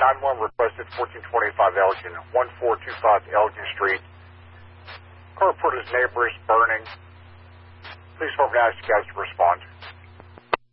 911 requested 1425 Elgin, 1425 Elgin Street. Car report his neighbor is burning. Please hold and ask you guys to respond.